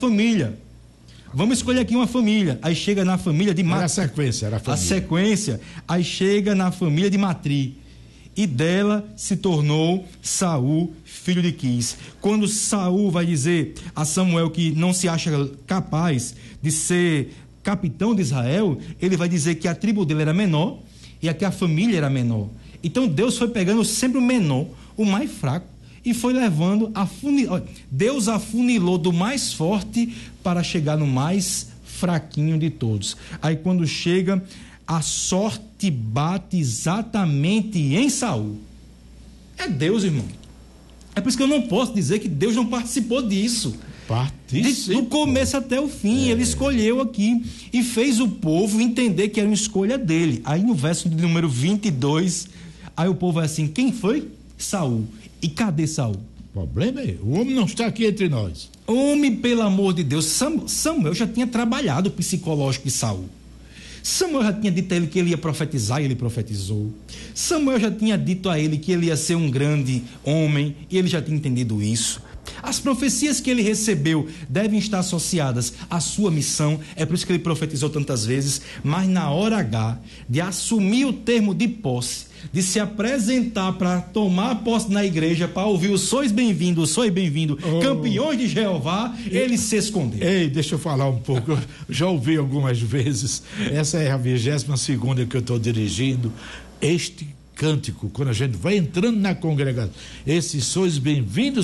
família. Vamos escolher aqui uma família. Aí chega na família de Matri. Era a sequência, era a família. A sequência. Aí chega na família de Matri. E dela se tornou Saul, filho de Quis. Quando Saul vai dizer a Samuel que não se acha capaz de ser capitão de Israel, ele vai dizer que a tribo dele era menor e que a família era menor. Então Deus foi pegando sempre o menor, o mais fraco, e foi levando, Deus afunilou do mais forte para chegar no mais fraquinho de todos. Aí quando chega, a sorte bate exatamente em Saul. É Deus, irmão. É por isso que eu não posso dizer que Deus não participou disso. Do começo até o fim, ele escolheu aqui e fez o povo entender que era uma escolha dele. Aí no verso de número 22, aí o povo vai assim, quem foi? Saul. E cadê Saul? O problema é, o homem não está aqui entre nós. Homem, pelo amor de Deus, Samuel já tinha trabalhado o psicológico de Saul. Samuel já tinha dito a ele que ele ia profetizar e ele profetizou. Samuel já tinha dito a ele que ele ia ser um grande homem e ele já tinha entendido isso. As profecias que ele recebeu devem estar associadas à sua missão, é por isso que ele profetizou tantas vezes, mas na hora H de assumir o termo de posse, de se apresentar para tomar posse na igreja, para ouvir o sois bem-vindo, campeões de Jeová, ele se escondeu. Ei, deixa eu falar um pouco, eu já ouvi algumas vezes, essa é a 22ª que eu estou dirigindo, este cântico, quando a gente vai entrando na congregação, esse sois bem-vindo,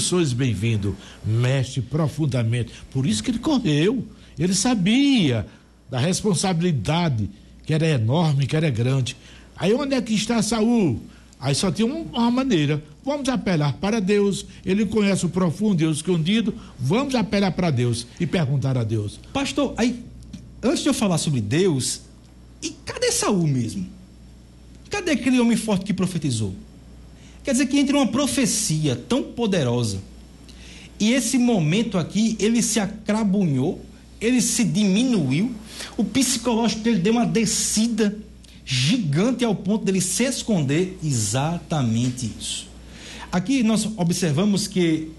mexe profundamente, por isso que ele correu, ele sabia da responsabilidade, que era enorme, que era grande. Aí onde é que está Saul? Aí só tinha uma maneira, vamos apelar para Deus, ele conhece o profundo e o escondido, vamos apelar para Deus e perguntar a Deus. Pastor, aí, antes de eu falar sobre Deus, e cadê Saul mesmo? Cadê aquele homem forte que profetizou? Quer dizer que entre uma profecia tão poderosa e esse momento aqui, ele se acrabunhou, ele se diminuiu, o psicológico dele deu uma descida gigante ao ponto dele se esconder. Exatamente isso. Aqui nós observamos que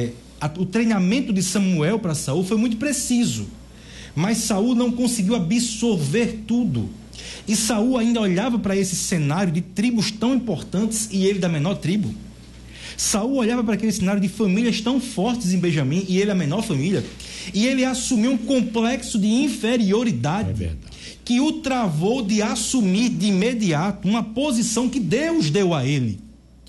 o treinamento de Samuel para Saul foi muito preciso, mas Saul não conseguiu absorver tudo. E Saul ainda olhava para esse cenário de tribos tão importantes e ele da menor tribo. Saul olhava para aquele cenário de famílias tão fortes em Benjamim e ele a menor família. E ele assumiu um complexo de inferioridade que o travou de assumir de imediato uma posição que Deus deu a ele.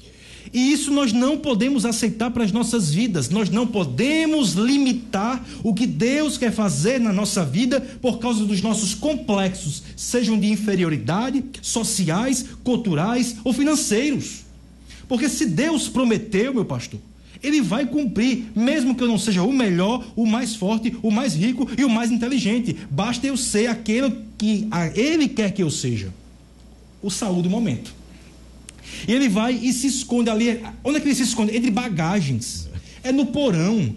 E isso nós não podemos aceitar para as nossas vidas. Nós não podemos limitar o que Deus quer fazer na nossa vida por causa dos nossos complexos, sejam de inferioridade, sociais, culturais ou financeiros. Porque se Deus prometeu, meu pastor, Ele vai cumprir, mesmo que eu não seja o melhor, o mais forte, o mais rico e o mais inteligente. Basta eu ser aquele que Ele quer que eu seja. O Saul do momento. E ele vai e se esconde ali. Onde é que ele se esconde? Entre bagagens. É no porão.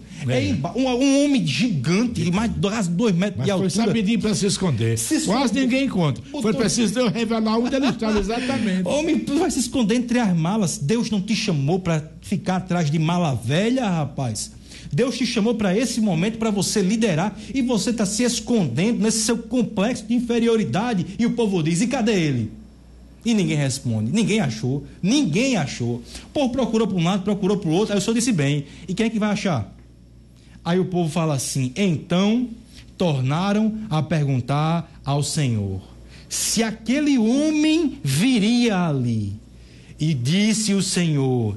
Um homem gigante, mais de 2 metros de altura. Foi sabidinho para se esconder. Quase ninguém encontra. Foi preciso Deus revelar onde ele estava exatamente. Homem, tu vai se esconder entre as malas. Deus não te chamou para ficar atrás de mala velha, rapaz. Deus te chamou para esse momento, para você liderar, e você está se escondendo nesse seu complexo de inferioridade. E o povo diz: e cadê ele? E ninguém responde, ninguém achou. O povo procurou para um lado, procurou para o outro, aí o senhor disse bem, e quem é que vai achar? Aí o povo fala assim: então tornaram a perguntar ao Senhor se aquele homem viria ali, e disse o Senhor: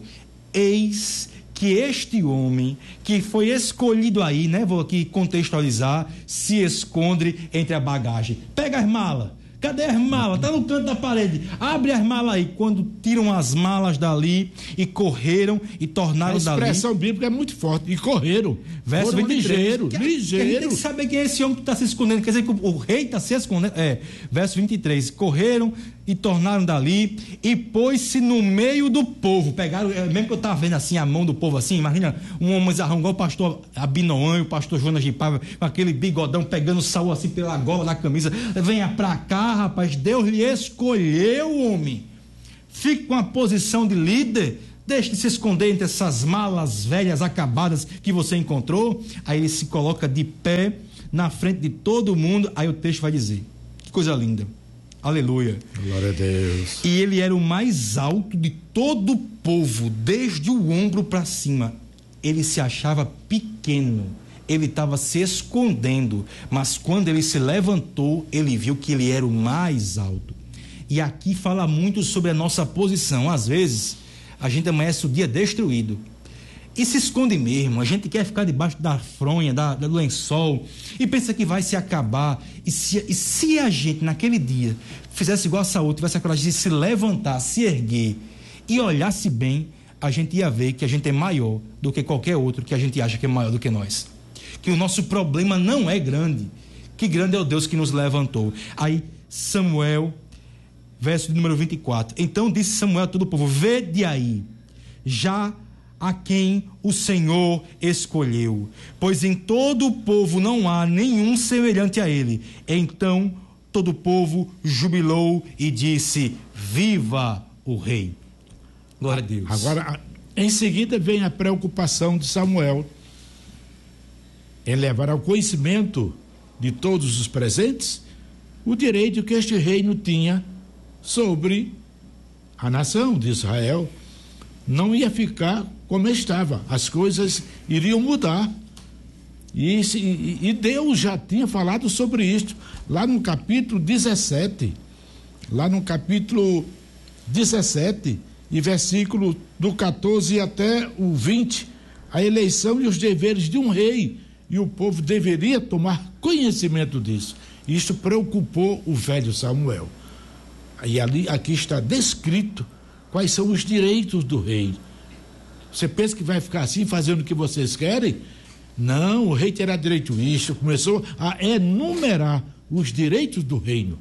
eis que este homem que foi escolhido aí, né, vou aqui contextualizar, se esconde entre a bagagem. Pega as malas. Cadê as malas? Está no canto da parede. Abre as malas aí. Quando tiram as malas dali e correram e tornaram dali. A expressão bíblica é muito forte. E correram. Verso 23. Ligeiro. A gente tem que saber quem é esse homem que está se escondendo. Quer dizer que o rei está se escondendo. Verso 23. Correram e tornaram dali e pôs-se no meio do povo. Pegaram, mesmo que eu estava vendo assim a mão do povo assim, imagina um homem zarrão igual o pastor Abinoam, o pastor Jonas de Paiva, com aquele bigodão pegando Saul assim pela gola da camisa. Venha pra cá, rapaz, Deus lhe escolheu, homem. Fique com a posição de líder. Deixe de se esconder entre essas malas velhas acabadas que você encontrou. Aí ele se coloca de pé na frente de todo mundo. Aí o texto vai dizer, que coisa linda, aleluia, glória a Deus. E ele era o mais alto de todo o povo, desde o ombro para cima. Ele se achava pequeno, ele estava se escondendo, mas quando ele se levantou, ele viu que ele era o mais alto. E aqui fala muito sobre a nossa posição. Às vezes a gente amanhece o dia destruído e se esconde mesmo. A gente quer ficar debaixo da fronha, do lençol, e pensa que vai se acabar. E se a gente naquele dia fizesse igual a Saul, tivesse a coragem de se levantar, se erguer e olhasse bem, a gente ia ver que a gente é maior do que qualquer outro que a gente acha que é maior do que nós, que o nosso problema não é grande, que grande é o Deus que nos levantou. Aí Samuel, verso de número 24, então disse Samuel a todo o povo: vede aí, já a quem o Senhor escolheu, pois em todo o povo não há nenhum semelhante a ele. Então todo o povo jubilou e disse: viva o rei. Glória a Deus. Agora, em seguida vem a preocupação de Samuel em levar ao conhecimento de todos os presentes o direito que este reino tinha sobre a nação de Israel. Não ia ficar como estava, as coisas iriam mudar. E Deus já tinha falado sobre isto lá no capítulo 17. Lá no capítulo 17 e versículo do 14 até o 20, a eleição e os deveres de um rei, e o povo deveria tomar conhecimento disso. Isto preocupou o velho Samuel. E aqui está descrito quais são os direitos do rei. Você pensa que vai ficar assim, fazendo o que vocês querem? Não, o rei terá direito a isso. Começou a enumerar os direitos do reino.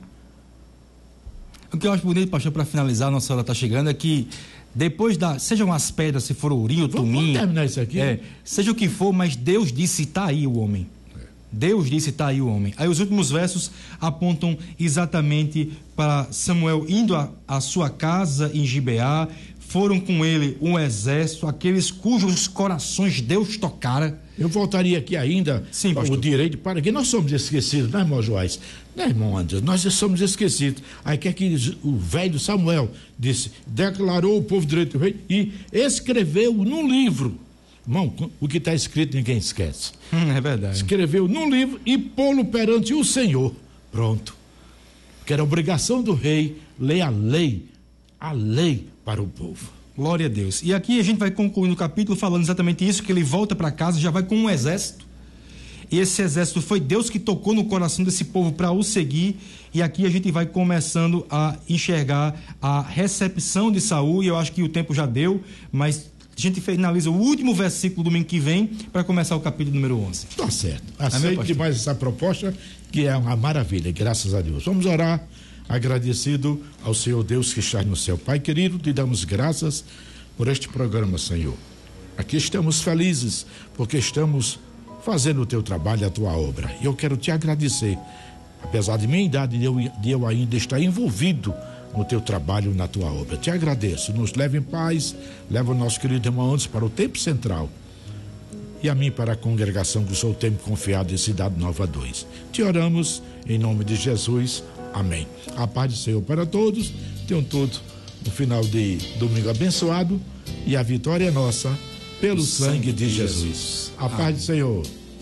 O que eu acho bonito, pastor, para finalizar, a nossa hora está chegando, é que depois sejam as pedras, se for ourinho, tumim. Vamos terminar isso aqui? Seja o que for, mas Deus disse: está aí o homem. Deus disse: está aí o homem. Aí os últimos versos apontam exatamente para Samuel indo à sua casa em Gibeá. Foram com ele um exército, aqueles cujos corações Deus tocara. Eu voltaria aqui ainda. Sim, o direito para que nós somos esquecidos, não é, irmão Joás? Não é, irmão Anderson? Nós somos esquecidos. Aí que aqui o velho Samuel disse, declarou o povo direito do rei e escreveu num livro. Irmão, o que está escrito ninguém esquece. É verdade. Escreveu num livro e pô-lo perante o Senhor. Pronto. Que era obrigação do rei ler a lei para o povo. Glória a Deus. E aqui a gente vai concluir no capítulo falando exatamente isso, que ele volta para casa, já vai com um exército. E esse exército foi Deus que tocou no coração desse povo para o seguir. E aqui a gente vai começando a enxergar a recepção de Saul, e eu acho que o tempo já deu, mas a gente finaliza o último versículo domingo que vem para começar o capítulo número 11. Tá certo. Aceito demais essa proposta, que é uma maravilha, graças a Deus. Vamos orar, agradecido ao Senhor Deus que está no céu. Pai querido, te damos graças por este programa, Senhor. Aqui estamos felizes porque estamos fazendo o teu trabalho, a tua obra. E eu quero te agradecer, apesar de minha idade, de eu ainda estar envolvido no teu trabalho, na tua obra. Te agradeço. Nos leva em paz, leva o nosso querido irmão Anderson para o tempo central e a mim para a congregação que sou o tempo confiado em Cidade Nova 2. Te oramos em nome de Jesus. Amém. A paz do Senhor para todos. Tenham todos um final de domingo abençoado e a vitória é nossa pelo sangue de Jesus. A paz do Senhor.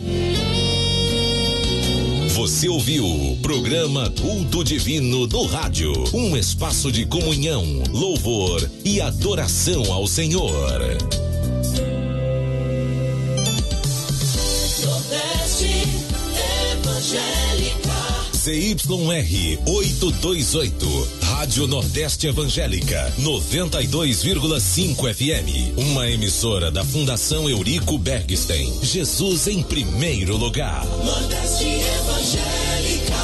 Você ouviu o programa Culto Divino no Rádio, um espaço de comunhão, louvor e adoração ao Senhor. Nordeste Evangélica. CYR 828, Rádio Nordeste Evangélica, 92,5 FM. Uma emissora da Fundação Eurico Bergstein. Jesus em primeiro lugar. Nordeste Evangélica.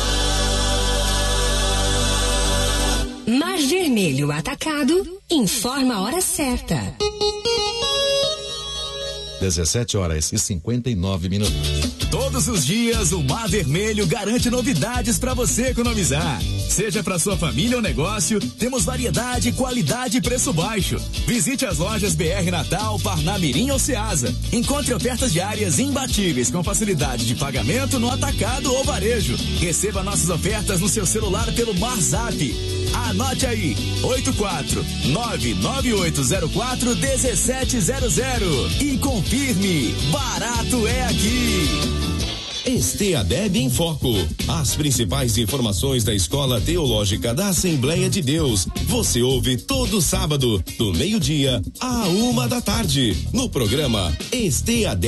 Mar Vermelho Atacado informa a hora certa. 17h59. Todos os dias o Mar Vermelho garante novidades para você economizar. Seja para sua família ou negócio, temos variedade, qualidade e preço baixo. Visite as lojas BR Natal, Parnamirim ou Ceasa. Encontre ofertas diárias imbatíveis com facilidade de pagamento no atacado ou varejo. Receba nossas ofertas no seu celular pelo MarZap. Anote aí, 84998041700 e confirme, barato é aqui. ESTEADEB em Foco. As principais informações da Escola Teológica da Assembleia de Deus. Você ouve todo sábado, do meio-dia à 1h da tarde, no programa ESTEADEB.